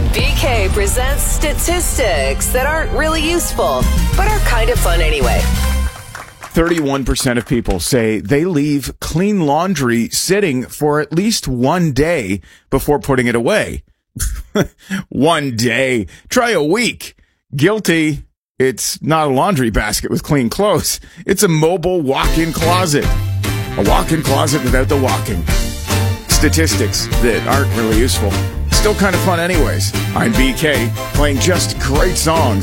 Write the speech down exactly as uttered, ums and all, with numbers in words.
B K presents statistics that aren't really useful, but are kind of fun anyway. thirty-one percent of people say they leave clean laundry sitting for at least one day before putting it away. One day. Try a week. Guilty. It's not a laundry basket with clean clothes. It's a mobile walk-in closet. A walk-in closet without the walking. Statistics that aren't really useful. Still kind of fun anyways. I'm B K, playing just great songs.